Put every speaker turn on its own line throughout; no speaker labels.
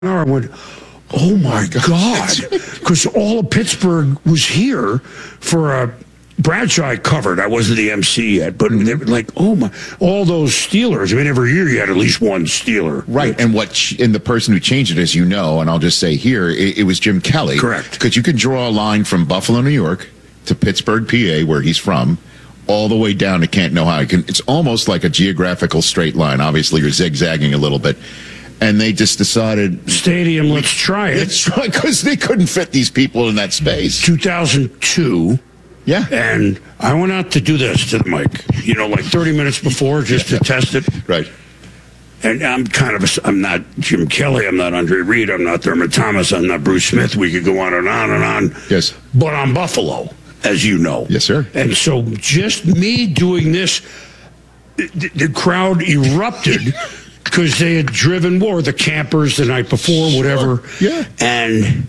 I went, oh my God, because all of Pittsburgh was here for a Bradshaw I covered. I wasn't the MC yet, but they were like, oh my, all those Steelers. I mean, every year you had at least one Steeler.
Right, and the person who changed it, as you know, and I'll just say here, it was Jim Kelly.
Correct.
Because you can draw a line from Buffalo, New York, to Pittsburgh, PA, where he's from, all the way down to Canton, Ohio. It's almost like a geographical straight line. Obviously, you're zigzagging a little bit. And they just decided,
stadium, let's try it.
Let's try, because they couldn't fit these people in that space.
2002.
Yeah.
And I went out to do this to the mic, like 30 minutes before just to test it.
Right.
And I'm not Jim Kelly, I'm not Andre Reed, I'm not Thurman Thomas, I'm not Bruce Smith. We could go on and on and on.
Yes.
But I'm Buffalo, as you know.
Yes, sir.
And so just me doing this, the crowd erupted. Because they had driven the campers the night before, whatever.
Yeah.
And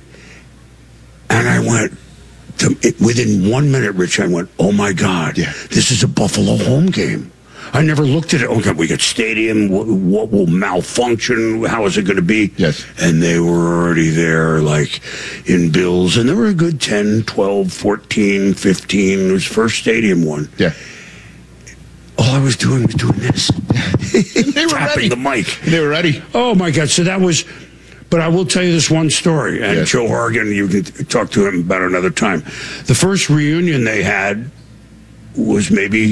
I went, within 1 minute, Rich, I went, oh my God, this is a Buffalo home game. I never looked at it. Okay, we got stadium. What will malfunction? How is it going to be?
Yes.
And they were already there, like in Bills. And there were a good 10, 12, 14, 15. It was first stadium one.
Yeah.
All I was doing this.
They were
tapping
ready.
the mic.
They were ready.
Oh, my God. So that was, but I will tell you this one story. And Joe Horgan, you can talk to him about another time. The first reunion they had was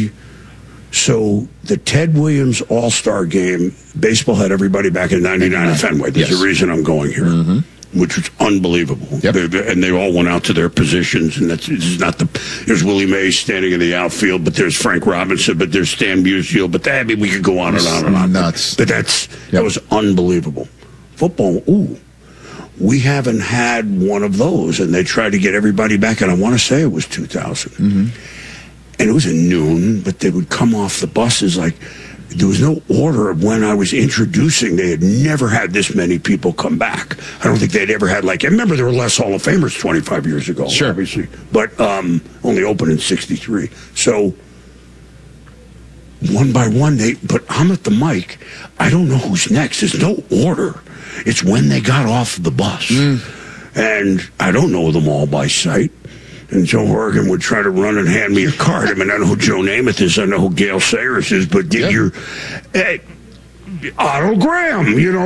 so the Ted Williams All-Star game, baseball had everybody back in 99 at Fenway. There's a reason I'm going here. Mm-hmm. Which was unbelievable.
Yep.
And they all went out to their positions. And there's Willie Mays standing in the outfield, but there's Frank Robinson, but there's Stan Musial, but we could go on and on and on.
Nuts.
But that was unbelievable. Football, we haven't had one of those. And they tried to get everybody back, and I want to say it was 2000. Mm-hmm. And it was at noon, but they would come off the buses like, there was no order of when I was introducing. They had never had this many people come back. I don't think they'd ever had I remember there were less Hall of Famers 25 years ago,
sure,
obviously, but only opened in 63. So one by one, but I'm at the mic. I don't know who's next. There's no order. It's when they got off the bus. And I don't know them all by sight. And Joe Horgan would try to run and hand me a card. I mean, I know who Joe Namath is. I know who Gail Sayers is. But get your Otto Graham,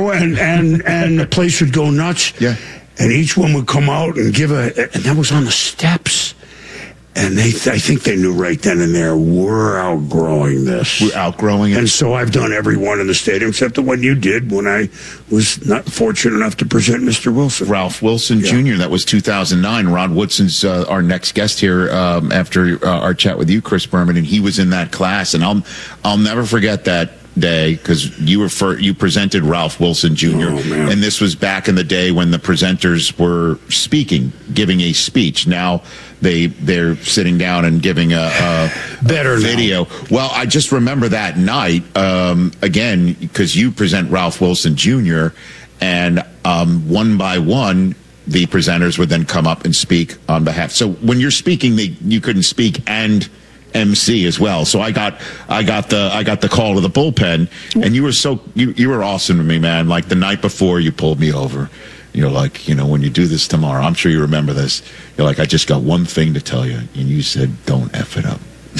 and the place would go nuts.
Yeah.
And each one would come out and and that was on the steps. And I think they knew right then and there, we're outgrowing this.
We're outgrowing it.
And so I've done every one in the stadium except the one you did when I was not fortunate enough to present Mr. Wilson.
Ralph Wilson Jr., that was 2009. Rod Woodson's our next guest here after our chat with you, Chris Berman, and he was in that class. And I'll never forget that day because you presented Ralph Wilson Jr. And this was back in the day when the presenters were giving a speech. Now they're sitting down and giving a
better
video.
Now.
Well, I just remember that night again because you present Ralph Wilson Jr. and one by one the presenters would then come up and speak on behalf. So when you're speaking, you couldn't speak and MC as well. So I got the call to the bullpen, and you were awesome to me, man. Like the night before, you pulled me over. You're like, when you do this tomorrow, I'm sure you remember this. You're like, I just got one thing to tell you, and you said, don't F it up.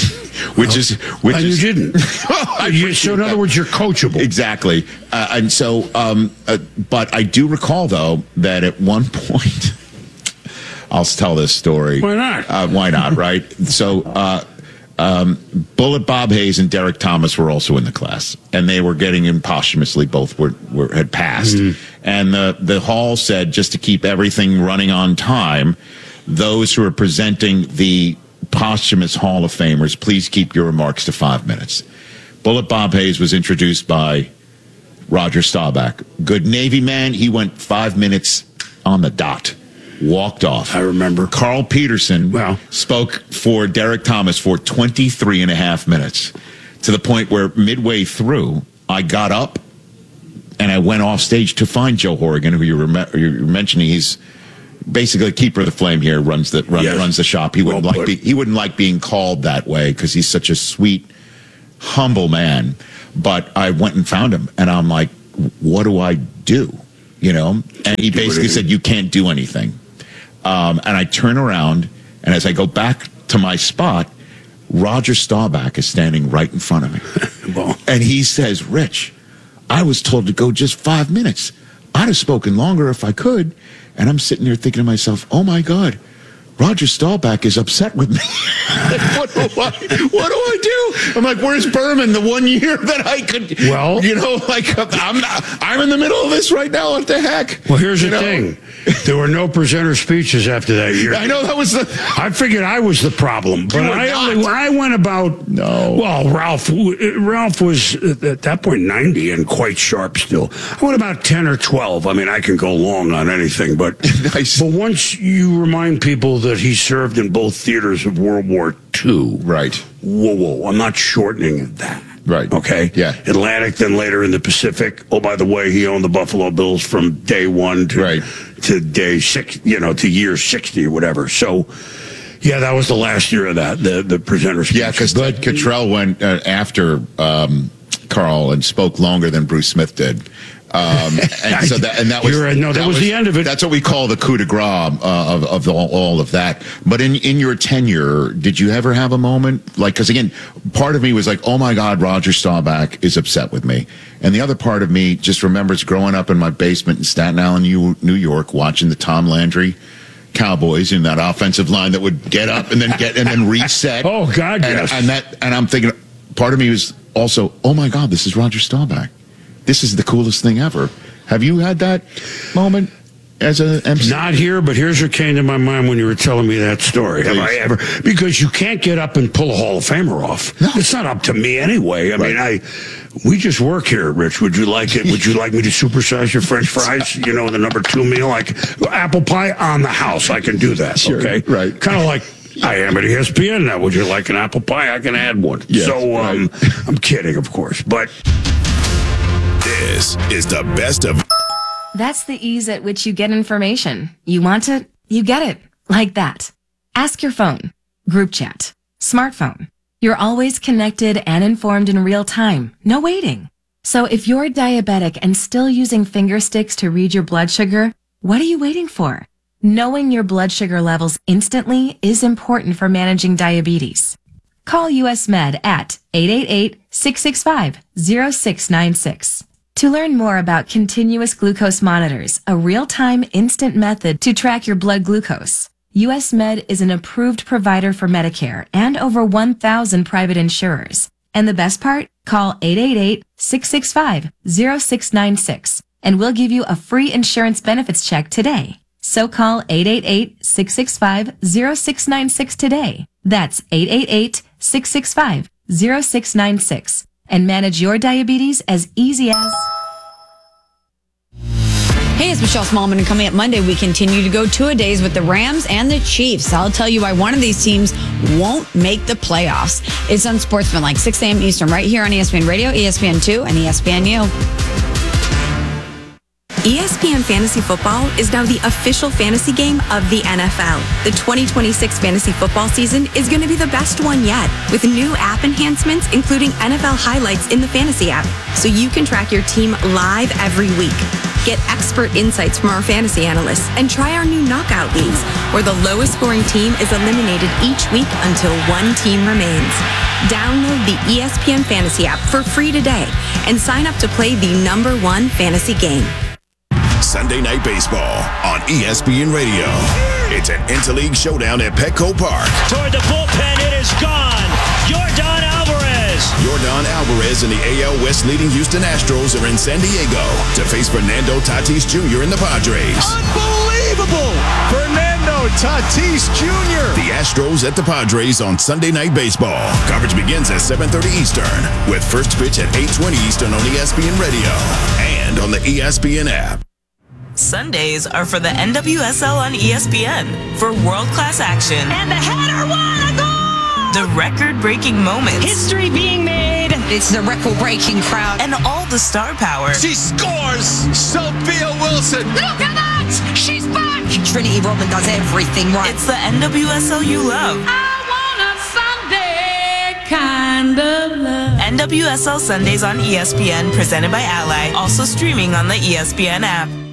You
didn't. So in other words, you're coachable.
Exactly. And so, but I do recall though that at one point, I'll tell this story.
Why not?
Why not? Right. So. Bullet Bob Hayes and Derek Thomas were also in the class, and they were getting in posthumously. Both had passed, and the hall said just to keep everything running on time, those who are presenting the posthumous Hall of Famers, please keep your remarks to 5 minutes. Bullet Bob Hayes was introduced by Roger Staubach, good Navy man. He went 5 minutes on the dot. Walked off.
I remember.
Carl Peterson spoke for Derek Thomas for 23 and a half minutes to the point where midway through, I got up and I went off stage to find Joe Horgan, who you're mentioning. He's basically keeper of the flame here, runs the shop. He wouldn't like being called that way because he's such a sweet, humble man. But I went and found him, and I'm like, what do I do? And he basically said, you can't do anything. And I turn around, and as I go back to my spot, Roger Staubach is standing right in front of me.
Well.
And he says, Rich, I was told to go just 5 minutes. I'd have spoken longer if I could. And I'm sitting there thinking to myself, oh, my God, Roger Staubach is upset with me. What do I do? I'm like, where's Berman the 1 year that I could,
well,
I'm in the middle of this right now. What the heck?
Well, here's the thing. There were no presenter speeches after that year.
I know that was
I figured I was the problem, but I went about.
No.
Well, Ralph was at that point 90 and quite sharp still. I went about 10 or 12. I mean, I can go long on anything, but
nice.
But once you remind people that he served in both theaters of World War II,
right?
Whoa! I'm not shortening that.
Right.
Okay.
Yeah.
Atlantic, then later in the Pacific. Oh, by the way, he owned the Buffalo Bills from day one to day 6, to year 60 or whatever. So, yeah, that was the last year of that, the presenters.
Yeah, because Cottrell went after Carl and spoke longer than Bruce Smith did. That was the end of it. That's what we call the coup de grace of all of that. But in your tenure, did you ever have a moment because again, part of me was like, oh my God, Roger Staubach is upset with me, and the other part of me just remembers growing up in my basement in Staten Island, New York, watching the Tom Landry Cowboys in that offensive line that would get up and then reset.
Oh God, yes.
And I'm thinking, part of me was also, oh my God, this is Roger Staubach. This is the coolest thing ever. Have you had that moment as an MC?
Not here, but here's what came to my mind when you were telling me that story.
Please.
Have I ever? Because you can't get up and pull a Hall of Famer off.
No.
It's not up to me anyway. I mean, we just work here, Rich. Would you like it? Would you like me to supersize your French fries? The number 2 meal, like apple pie on the house. I can do that.
Sure,
okay,
right.
Kind of like I am at ESPN now. Would you like an apple pie? I can add one.
Yes,
so
right.
I'm kidding, of course, but.
This is the best of.
That's the ease at which you get information. You want it, you get it. Like that. Ask your phone. Group chat. Smartphone. You're always connected and informed in real time. No waiting. So if you're diabetic and still using finger sticks to read your blood sugar, what are you waiting for? Knowing your blood sugar levels instantly is important for managing diabetes. Call US Med at 888-665-0696. To learn more about continuous glucose monitors, a real-time instant method to track your blood glucose, US Med is an approved provider for Medicare and over 1,000 private insurers. And the best part? Call 888-665-0696 and we'll give you a free insurance benefits check today. So call 888-665-0696 today. That's 888-665-0696. And manage your diabetes as easy as...
Hey, it's Michelle Smallman, and coming up Monday, we continue to go two-a-days with the Rams and the Chiefs. I'll tell you why one of these teams won't make the playoffs. It's Unsportsmanlike, 6 a.m. Eastern, right here on ESPN Radio, ESPN2, and ESPNU.
ESPN Fantasy Football is now the official fantasy game of the NFL. The 2026 fantasy football season is going to be the best one yet, with new app enhancements, including NFL highlights in the fantasy app, so you can track your team live every week. Get expert insights from our fantasy analysts and try our new knockout leagues, where the lowest scoring team is eliminated each week until one team remains. Download the ESPN Fantasy app for free today and sign up to play the #1 fantasy game.
Sunday Night Baseball on ESPN Radio. It's an interleague showdown at Petco Park.
Toward the bullpen, it is gone. Yordan Alvarez.
Yordan Alvarez and the AL West leading Houston Astros are in San Diego to face Fernando Tatis Jr. and the Padres.
Unbelievable! Fernando Tatis Jr.
The Astros at the Padres on Sunday Night Baseball. Coverage begins at 7:30 Eastern, with first pitch at 8:20 Eastern on ESPN Radio and on the ESPN app.
Sundays are for the NWSL on ESPN for world-class action.
And the header won a goal!
The record-breaking moments.
History being made.
It's the record-breaking crowd.
And all the star power.
She scores! Sophia Wilson!
Look at that! She's back!
Trinity Rodman does everything right.
It's the NWSL you love.
I want a Sunday kind of love.
NWSL Sundays on ESPN, presented by Ally. Also streaming on the ESPN app.